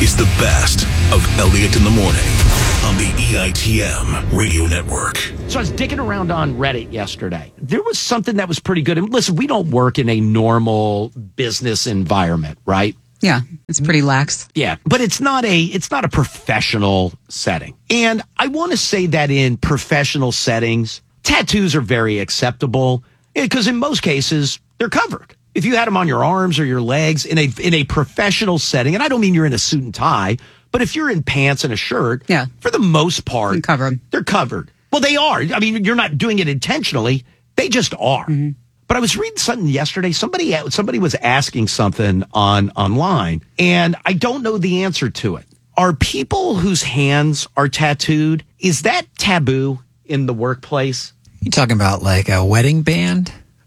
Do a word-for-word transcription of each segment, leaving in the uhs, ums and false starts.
is the best of Elliott in the Morning on the E I T M Radio Network. So I was digging around on Reddit yesterday. There was something that was pretty good. And listen, we don't work in a normal business environment, right? Yeah, it's pretty lax. Yeah, but it's not a it's not a professional setting. And I want to say that in professional settings, tattoos are very acceptable because in most cases they're covered. If you had them on your arms or your legs in a in a professional setting, and I don't mean you're in a suit and tie, but if you're in pants and a shirt, yeah, for the most part, you cover them. They're covered. Well, they are. I mean, you're not doing it intentionally. They just are. Mm-hmm. But I was reading something yesterday. Somebody somebody was asking something on online, and I don't know the answer to it. Are people whose hands are tattooed, is that taboo in the workplace? You talking about like a wedding band?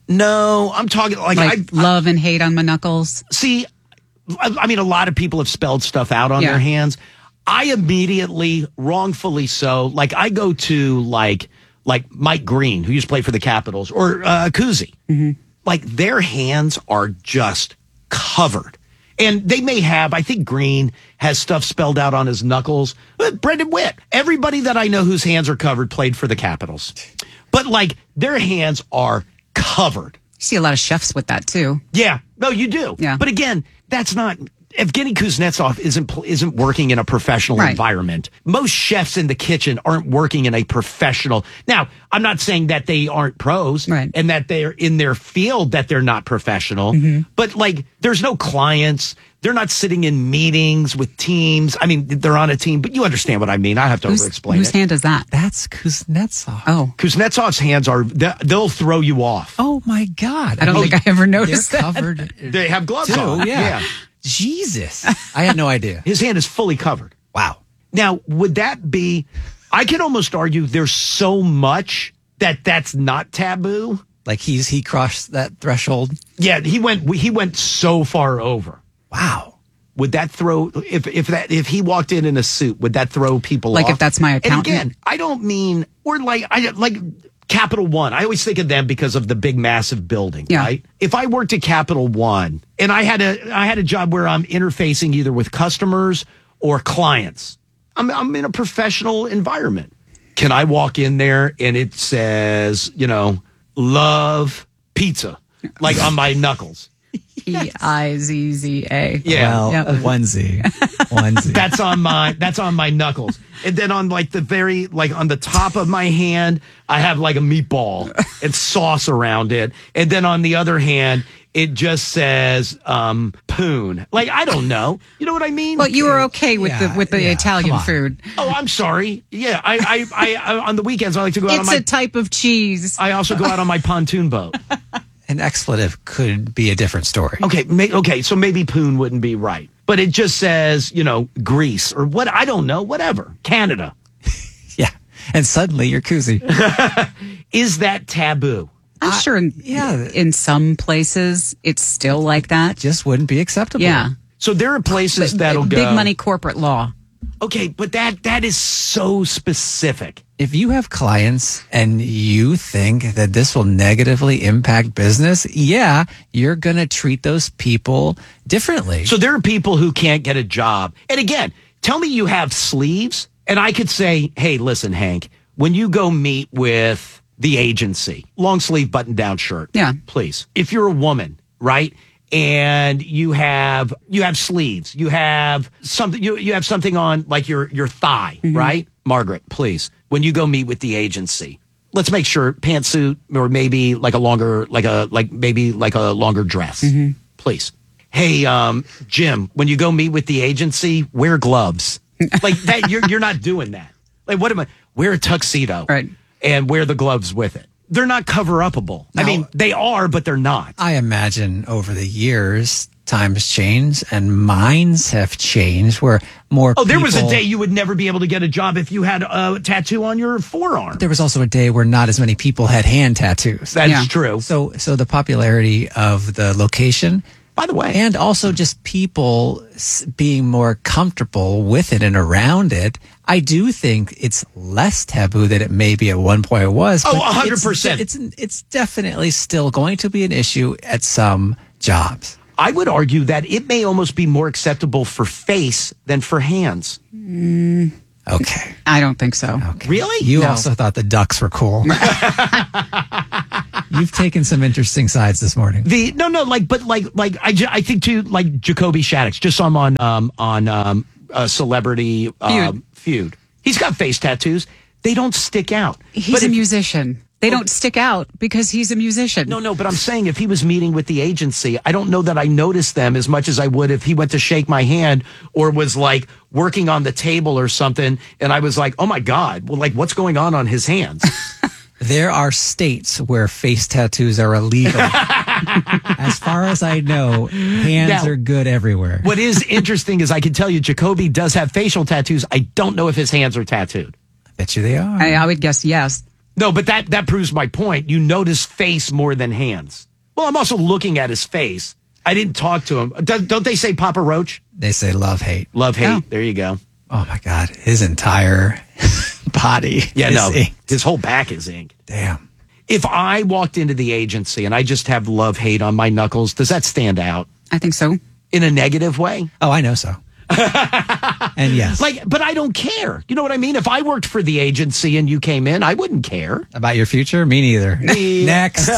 No, I'm talking like, like I, love and hate on my knuckles. See, I, I mean, a lot of people have spelled stuff out on yeah. their hands. I immediately, wrongfully so, like I go to like like Mike Green, who used to play for the Capitals, or uh, Kuzi. Mm-hmm. Like their hands are just covered. And they may have, I think Green has stuff spelled out on his knuckles. But Brendan Witt, everybody that I know whose hands are covered played for the Capitals. But like their hands are covered. You see a lot of chefs with that too. Yeah, no, you do. Yeah. But again, that's not, Evgeny Kuznetsov isn't isn't working in a professional right. environment. Most chefs in the kitchen aren't working in a professional. Now, I'm not saying that they aren't pros right. and that they're in their field that they're not professional. Mm-hmm. But like, there's no clients. They're not sitting in meetings with teams. I mean, they're on a team, but you understand what I mean. I have to Who's, over-explain whose it. Whose hand is that? That's Kuznetsov. Oh. Kuznetsov's hands are, they'll throw you off. Oh, my God. I don't oh, think I ever noticed they're that. covered. They have gloves too, on. Yeah. yeah. Jesus. I had no idea. His hand is fully covered. Wow. Now, would that be, I could almost argue there's so much that that's not taboo. Like he's, he crossed that threshold? Yeah, he went, he went so far over. Wow. Would that throw, if if that if he walked in in a suit, would that throw people like off? Like if that's my accountant? And again, I don't mean, or like, I like Capital One. I always think of them because of the big, massive building, yeah. right? If I worked at Capital One and I had a I had a job where I'm interfacing either with customers or clients, I'm I'm in a professional environment. Can I walk in there and it says, you know, love pizza, like on my knuckles? E I Z Z A. Yeah. Well, yep. one Z. One Z. That's on my, that's on my knuckles. And then on like the very, like on the top of my hand, I have like a meatball and sauce around it. And then on the other hand, it just says, um, poon. Like, I don't know. You know what I mean? Well, you were okay with yeah, the, with the yeah, Italian food. Oh, I'm sorry. Yeah. I, I, I, I, on the weekends, I like to go out it's on my, a type of cheese. I also go out on my pontoon boat. An expletive could be a different story. Okay, may, okay, so maybe poon wouldn't be right. But it just says, you know, Greece or what, I don't know, whatever. Canada. Yeah, and suddenly you're koozie. Is that taboo? I'm I, sure in, yeah. in some places it's still like that. Just wouldn't be acceptable. Yeah. So there are places but, that'll big go. Big money corporate law. Okay, but that that is so specific. If you have clients and you think that this will negatively impact business, yeah, you're going to treat those people differently. So there are people who can't get a job. And again, tell me you have sleeves, and I could say, hey, listen, Hank, when you go meet with the agency, long sleeve button down shirt. Yeah. Please. If you're a woman, right? And you have you have sleeves, you have something you you have something on like your your thigh, mm-hmm. right? Margaret, please. When you go meet with the agency, let's make sure pantsuit or maybe like a longer like a like maybe like a longer dress. Mm-hmm. Please. Hey, um, Jim, when you go meet with the agency, wear gloves. Like that you're you're not doing that. Like what am I wear a tuxedo right. and wear the gloves with it. They're not cover-upable. I mean, they are, but they're not. I imagine over the years, times change and minds have changed where more Oh, there people, was a day you would never be able to get a job if you had a tattoo on your forearm. There was also a day where not as many people had hand tattoos. That's yeah. true. So, so the popularity of the location, by the way, and also just people being more comfortable with it and around it, I do think it's less taboo than it maybe at one point was. Oh, but one hundred percent. It's, it's, it's definitely still going to be an issue at some jobs. I would argue that it may almost be more acceptable for face than for hands. Mm, Okay. I don't think so. Okay. Really? You No. also thought the ducks were cool. You've taken some interesting sides this morning. The no, no, like, but like, like I, ju- I think too, like Jacoby Shaddix. Just saw him on, um, on um, a Celebrity um, feud. He's got face tattoos. They don't stick out. He's But a if- musician. They don't stick out because he's a musician. No, no, but I'm saying if he was meeting with the agency, I don't know that I noticed them as much as I would if he went to shake my hand or was like working on the table or something. And I was like, oh my God, well, like what's going on on his hands? There are states where face tattoos are illegal. As far as I know, hands Now- are good everywhere. What is interesting is I can tell you Jacoby does have facial tattoos. I don't know if his hands are tattooed. I bet you they are. I, I would guess yes. No, but that, that proves my point. You notice face more than hands. Well, I'm also looking at his face. I didn't talk to him. Don't, don't they say Papa Roach? They say love, hate. Love, hate. Oh. There you go. Oh my God. His entire body. Yeah, is no, inked. his whole back is ink. Damn. If I walked into the agency and I just have love, hate on my knuckles, does that stand out I think so. in a negative way? Oh, I know so. And yes. Like, but I don't care. You know what I mean? If I worked for the agency and you came in, I wouldn't care. About your future? Me neither. Next.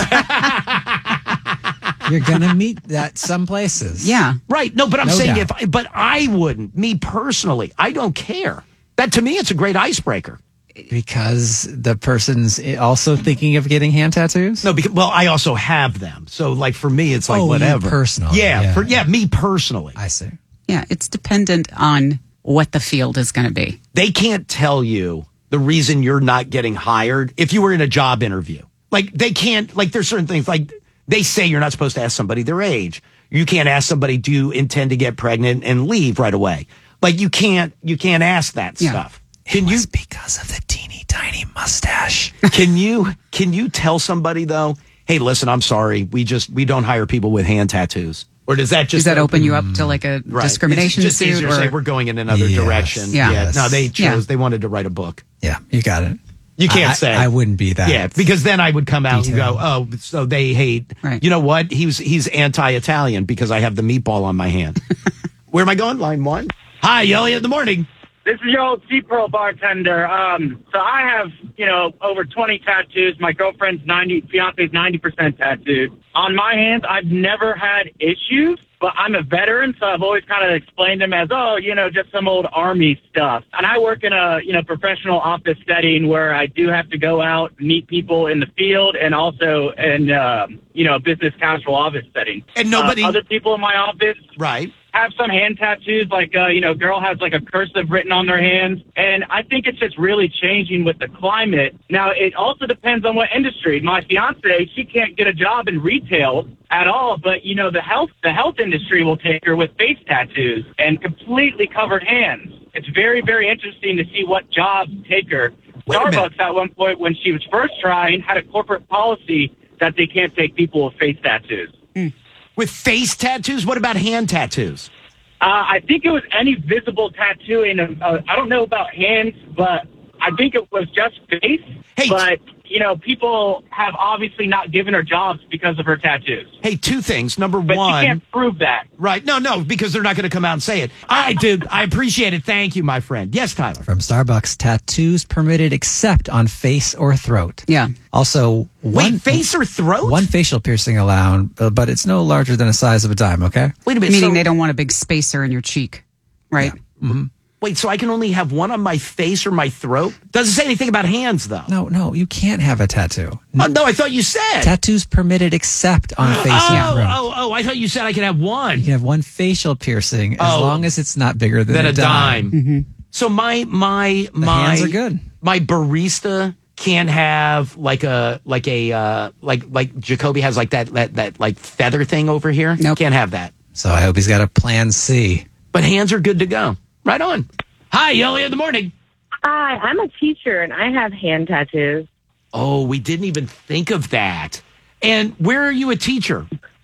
You're going to meet that some places. Yeah. Right. No, but I'm No saying doubt. if, but I wouldn't, me personally, I don't care. That to me, it's a great icebreaker. Because the person's also thinking of getting hand tattoos? No, because, well, I also have them. So like for me, it's like Oh, you whatever. personally, Yeah. yeah. For, yeah. Me personally. I see. Yeah. It's dependent on what the field is going to be. They can't tell you the reason you're not getting hired if you were in a job interview. Like they can't, like there's certain things like they say you're not supposed to ask somebody their age. You can't ask somebody, do you intend to get pregnant and leave right away? Like you can't, you can't ask that Yeah. stuff. It Can you, was because of the teeny tiny mustache. can you, can you tell somebody though, hey, listen, I'm sorry. We just, we don't hire people with hand tattoos. Or does that just Does that open you up to like a Right. discrimination it's just suit? easier to say Or we're going in another Yes. direction. Yeah. Yeah. No, they chose, Yeah. they wanted to write a book. Yeah, you got it. You can't I, say. I wouldn't be that. Yeah, because then I would come out Detailed. and go, oh, so they hate. Right. You know what? He's he's anti-Italian because I have the meatball on my hand. Where am I going? Line one. Hi, Elliot in the morning. This is your old C-Pro bartender. Um, so I have, you know, over twenty tattoos. My girlfriend's ninety, fiance's ninety percent tattooed. On my hands, I've never had issues, but I'm a veteran, so I've always kind of explained them as, oh, you know, just some old Army stuff. And I work in a, you know, professional office setting where I do have to go out, meet people in the field, and also in, um, you know, a business casual office setting. And nobody- Uh, other people in my office Right. have some hand tattoos, like, uh, you know, girl has like a cursive written on their hands. And I think it's just really changing with the climate. Now, it also depends on what industry. My fiance, she can't get a job in retail at all, but, you know, the health, the health industry will take her with face tattoos and completely covered hands. It's very, very interesting to see what jobs take her. Wait a minute. Starbucks at one point when she was first trying had a corporate policy that they can't take people with face tattoos. With face tattoos? What about hand tattoos? Uh, I think it was any visible tattooing. Uh, I don't know about hands, but I think it was just face. Hey. But, you know, people have obviously not given her jobs because of her tattoos. Hey, two things. Number But one. she can't prove that. Right. No, no, because they're not going to come out and say it. All right, dude. I appreciate it. Thank you, my friend. Yes, Tyler. From Starbucks, tattoos permitted except on face or throat. yeah. Also, one Wait, face or throat? one facial piercing allowed, uh, but it's no larger than the size of a dime. Okay. Wait a minute. Meaning so, they don't want a big spacer in your cheek, right? wait, so I can only have one on my face or my throat? Doesn't say anything about hands, though. No, no, you can't have a tattoo. Oh, no, I thought you said. Tattoos permitted except on face oh, and throat. oh, oh, I thought you said I could have one. You can have one facial piercing as Oh. long as it's not bigger than, Than a dime. dime. So my my my hands are good. My barista can't have like a like a uh, like like Jacoby has like that that that like feather thing over here. Nope. Can't have that. So I hope he's got a plan C. But hands are good to go. Right on. Hi, Elliot in the morning. Hi, I'm a teacher and I have hand tattoos. Oh, we didn't even think of that. And where are you a teacher?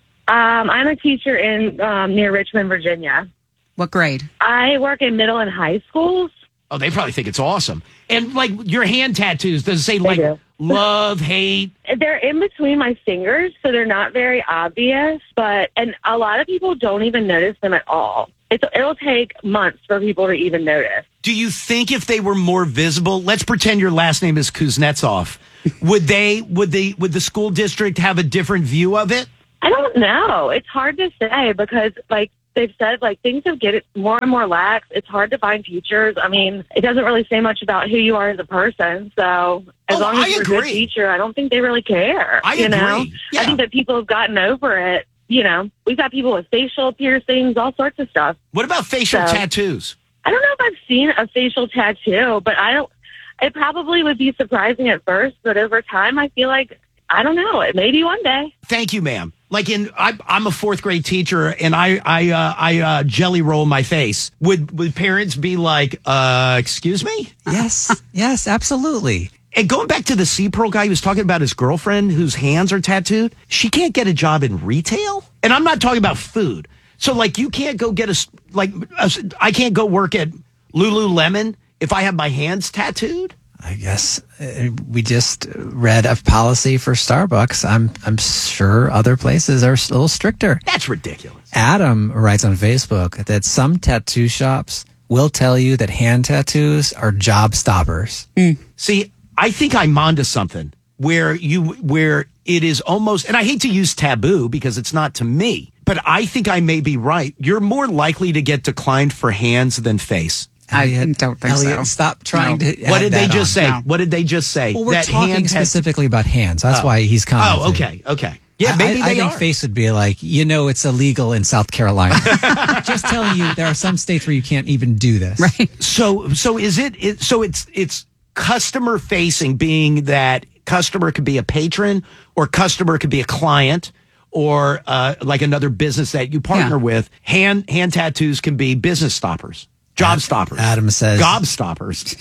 Um, I'm a teacher in um, near Richmond, Virginia. What grade? I work in middle and high schools. Oh, they probably think it's awesome. And like your hand tattoos, does it say like do. love, hate? They're in between my fingers, so they're not very obvious. But and a lot of people don't even notice them at all. It's, it'll take months for people to even notice. Do you think if they were more visible, let's pretend your last name is Kuznetsov, would they would they would the school district have a different view of it? I don't know. It's hard to say because, like they've said, like things have get more and more lax. It's hard to find teachers. I mean, it doesn't really say much about who you are as a person. So as Oh, long as I you're agree. a good teacher, I don't think they really care. I you know? agree. Yeah. I think that people have gotten over it. You know, we've got people with facial piercings, all sorts of stuff. What about facial So- tattoos? I don't know if I've seen a facial tattoo, but I don't. It probably would be surprising at first, but over time, I feel like I don't know. It maybe one day. Thank you, ma'am. Like in, I, I'm a fourth grade teacher, and I, I, uh, I uh, jelly roll my face. Would would parents be like, uh, "Excuse me"? Yes, yes, absolutely. And going back to the Sea Pearl guy who was talking about his girlfriend whose hands are tattooed, she can't get a job in retail, and I'm not talking about food. So, like, you can't go get a s- like, a, I can't go work at Lululemon if I have my hands tattooed. I guess uh, we just read a policy for Starbucks. I'm I'm sure other places are a little stricter. That's ridiculous. Adam writes on Facebook that some tattoo shops will tell you that hand tattoos are job stoppers. See, I think I'm onto something where you where it is almost, and I hate to use taboo because it's not to me, but I think I may be right. You're more likely to get declined for hands than face. I Elliot, don't think Elliot, so. stop trying No. to. What add did they that just on. say? No. What did they just say? Well, we're That talking hand has- specifically about hands. That's why he's commenting. Oh, okay, okay. Yeah, maybe I, I they think are. face would be like, you know, it's illegal in South Carolina. Just telling you, there are some states where you can't even do this. Right. So, so is it, it? So it's it's customer facing, being that customer could be a patron, or customer could be a client, or uh, like another business that you partner Yeah. with. Hand hand tattoos can be business stoppers, job stoppers. Adam says- job stoppers.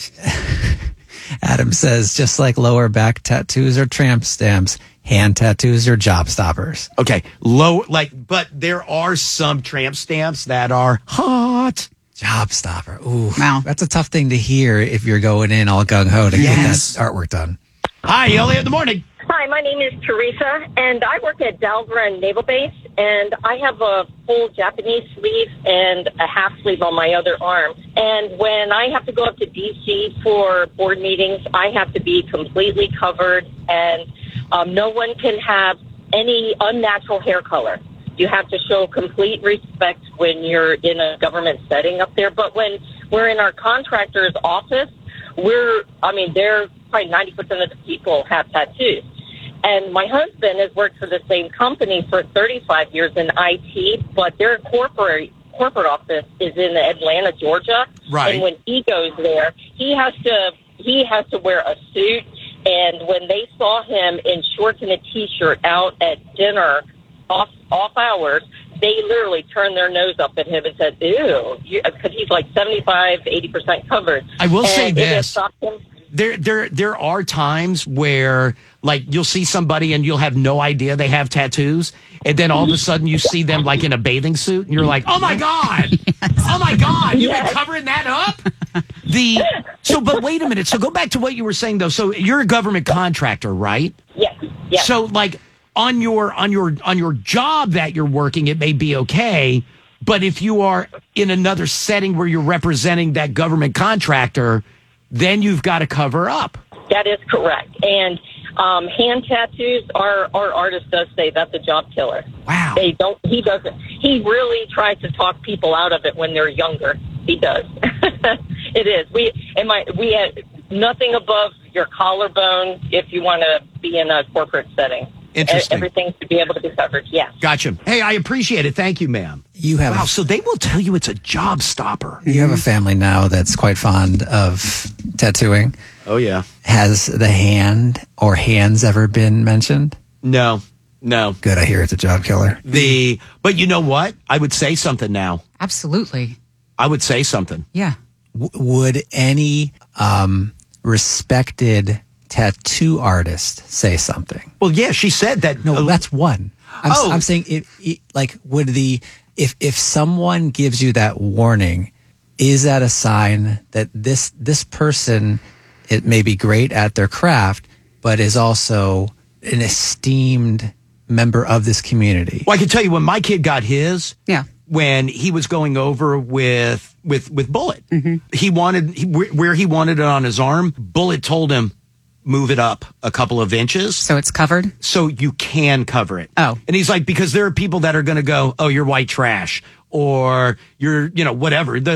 Adam says, just like lower back tattoos are tramp stamps, hand tattoos are job stoppers. Okay, low like, but there are some tramp stamps that are hot. Job stopper. Ooh, Wow. that's a tough thing to hear if you're going in all gung ho to Yes. get that artwork done. Hi, Elliot in the morning. Hi, my name is Teresa, and I work at Dalgren Naval Base, and I have a full Japanese sleeve and a half sleeve on my other arm. And when I have to go up to D C for board meetings, I have to be completely covered, and um, no one can have any unnatural hair color. You have to show complete respect when you're in a government setting up there. But when we're in our contractor's office, we're, I mean, they're probably ninety percent of the people have tattoos. And my husband has worked for the same company for thirty-five years in I T, but their corporate corporate office is in Atlanta, Georgia. Right. And when he goes there, he has to he has to wear a suit. And when they saw him in shorts and a T-shirt out at dinner off off hours, they literally turned their nose up at him and said, ew, because he's like seventy-five, eighty percent covered. I will say And it has this. stopped him. There, there, there are times where, like, you'll see somebody and you'll have no idea they have tattoos, and then all of a sudden you see them like in a bathing suit, and you're like, "Oh my god, oh my god, you've been covering that up." The so, but wait a minute. So go back to what you were saying though. So you're a government contractor, right? Yes, yes. So like on your on your on your job that you're working, it may be okay, but if you are in another setting where you're representing that government contractor, then you've got to cover up. That is correct. And um, hand tattoos, our, our artist does say that's a job killer. Wow. They don't, he doesn't, he really tries to talk people out of it when they're younger. He does. It is. We, and my, we had nothing above your collarbone if you want to be in a corporate setting. Interesting. Everything should be able to be covered. Yes. Gotcha. Hey, I appreciate it. Thank you, ma'am. You have Wow, a, so they will tell you it's a job stopper. you have a family now that's quite fond of tattooing. Oh, yeah. Has the hand or hands ever been mentioned? No, no. Good, I hear it's a job killer. The, but you know what? I would say something now. Absolutely. I would say something. Yeah. W- would any um, respected tattoo artist say something? Well, yeah, she said that. No, that's one. I'm, s- Oh. I'm saying, it, it, like, would the if if someone gives you that warning, is that a sign that this this person, it may be great at their craft, but is also an esteemed member of this community? Well, I can tell you when my kid got his, Yeah. when he was going over with with with Bullet, Mm-hmm. he wanted he, where he wanted it on his arm. Bullet told him, move it up a couple of inches So it's covered? so you can cover it. Oh. And he's like, because there are people that are going to go, oh, you're white trash, or you're, you know, whatever. The